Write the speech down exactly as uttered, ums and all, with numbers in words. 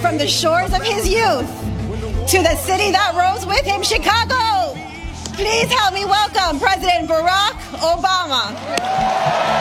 from the shores of his youth to the city that rose with him, Chicago. Please help me welcome President Barack Obama.